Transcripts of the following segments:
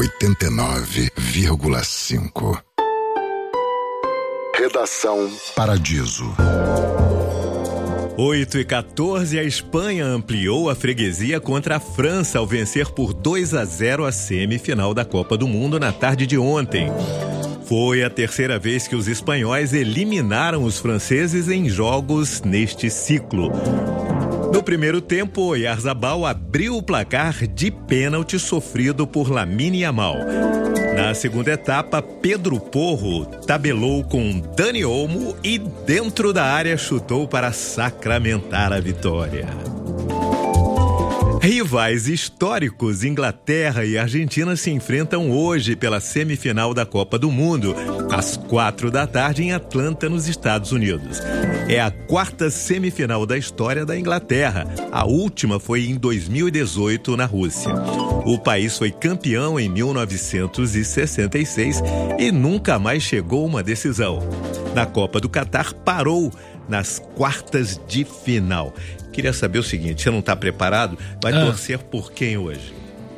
89,5. Redação Paradiso. 8h14, a Espanha ampliou a freguesia contra a França ao vencer por 2-0 a semifinal da Copa do Mundo na tarde de ontem. Foi a terceira vez que os espanhóis eliminaram os franceses em jogos neste ciclo. No primeiro tempo, Oyarzabal abriu o placar de pênalti sofrido por Lamine Yamal. Na segunda etapa, Pedro Porro tabelou com Dani Olmo e dentro da área chutou para sacramentar a vitória. Rivais históricos, Inglaterra e Argentina se enfrentam hoje pela semifinal da Copa do Mundo, às 16h em Atlanta, nos Estados Unidos. É a quarta semifinal da história da Inglaterra. A última foi em 2018, na Rússia. O país foi campeão em 1966 e nunca mais chegou a uma decisão. Na Copa do Catar, parou nas quartas de final. Queria saber o seguinte, você não está preparado? Vai torcer por quem hoje?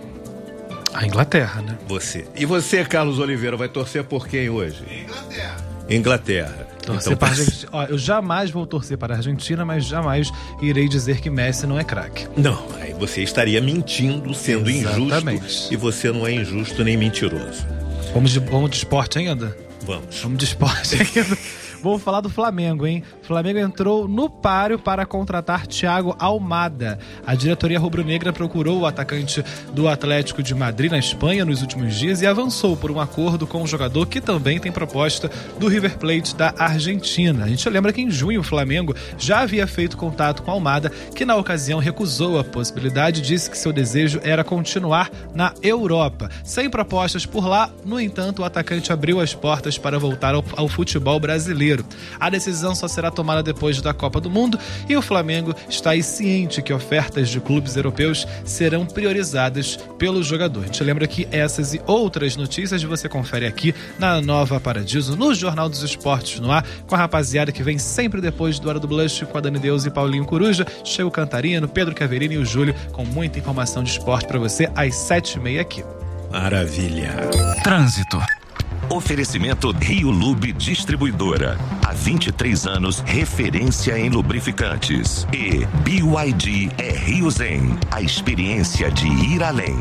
A Inglaterra, né? Você. E você, Carlos Oliveira, vai torcer por quem hoje? Inglaterra. Torcer para a Argentina. Ó, eu jamais vou torcer para a Argentina, mas jamais irei dizer que Messi não é craque. Não, aí você estaria mentindo, sendo injusto. E você não é injusto nem mentiroso. Vamos de esporte ainda? Vamos de esporte ainda. Vou falar do Flamengo, hein? O Flamengo entrou no páreo para contratar Thiago Almada. A diretoria rubro-negra procurou o atacante do Atlético de Madrid, na Espanha, nos últimos dias e avançou por um acordo com o jogador que também tem proposta do River Plate da Argentina. A gente lembra que em junho o Flamengo já havia feito contato com Almada, que na ocasião recusou a possibilidade e disse que seu desejo era continuar na Europa. Sem propostas por lá, no entanto, o atacante abriu as portas para voltar ao futebol brasileiro. A decisão só será tomada depois da Copa do Mundo e o Flamengo está aí ciente que ofertas de clubes europeus serão priorizadas pelo jogador. A gente lembra que essas e outras notícias você confere aqui na Nova Paradiso, no Jornal dos Esportes no ar, com a rapaziada que vem sempre depois do Hora do Blush, com a Dani Deus e Paulinho Coruja, Cheio Cantarino, Pedro Caverini e o Júlio, com muita informação de esporte para você às 7h30 aqui. Maravilha. Trânsito. Oferecimento Rio Lube Distribuidora. Há 23 anos, referência em lubrificantes. E BYD é Rio Zen, a experiência de ir além.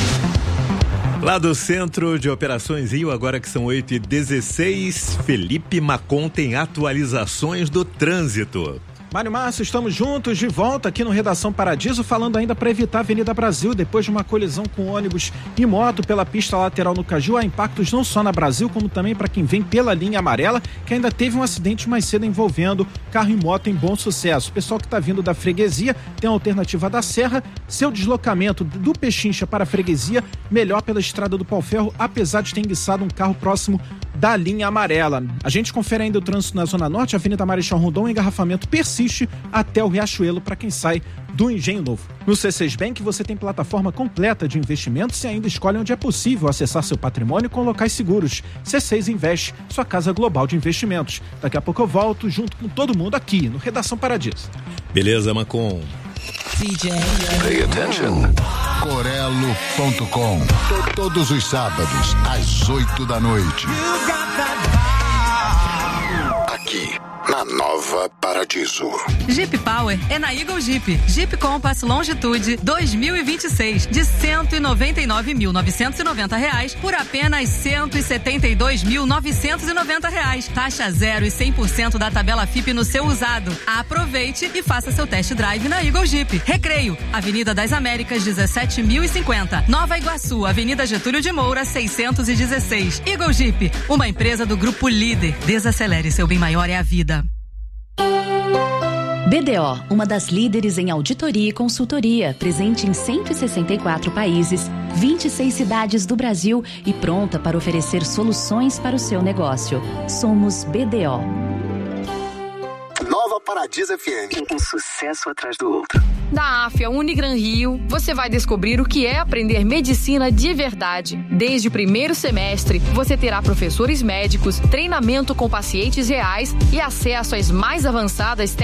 Lá do Centro de Operações Rio, agora que são 8h16, Felipe Macon tem atualizações do trânsito. Mário Márcio, estamos juntos de volta aqui no Redação Paradiso, falando ainda para evitar a Avenida Brasil. Depois de uma colisão com ônibus e moto pela pista lateral no Caju, há impactos não só na Brasil, como também para quem vem pela linha amarela, que ainda teve um acidente mais cedo envolvendo carro e moto em Bom Sucesso. O pessoal que está vindo da freguesia tem a alternativa da Serra. Seu deslocamento do Pechincha para a freguesia, melhor pela estrada do Pau-Ferro, apesar de ter enguiçado um carro próximo da linha amarela. A gente confere ainda o trânsito na Zona Norte, Avenida Marechal Rondon, engarrafamento persiste até o Riachuelo para quem sai do Engenho Novo. No C6 Bank você tem plataforma completa de investimentos e ainda escolhe onde é possível acessar seu patrimônio com locais seguros. C6 Investe, sua casa global de investimentos. Daqui a pouco eu volto junto com todo mundo aqui no Redação Paradiso. Beleza, Macon. DJ. Pay attention. Corelo.com. Todos os sábados, às 8h. Aqui, na Nova Paradiso. Jeep Power é na Eagle Jeep. Jeep Compass Longitude 2026 de R$199.990 por apenas R$172.990. Taxa 0 e 100% da tabela FIP no seu usado. Aproveite e faça seu test drive na Eagle Jeep. Recreio, Avenida das Américas 17.050. Nova Iguaçu, Avenida Getúlio de Moura 616. Eagle Jeep, uma empresa do Grupo Líder. Desacelere, seu bem maior é a vida. BDO, uma das líderes em auditoria e consultoria, presente em 164 países, 26 cidades do Brasil e pronta para oferecer soluções para o seu negócio. Somos BDO. Nova Paradiso FM. Um sucesso atrás do outro. Da AFIA Unigran Rio, você vai descobrir o que é aprender medicina de verdade. Desde o primeiro semestre, você terá professores médicos, treinamento com pacientes reais e acesso às mais avançadas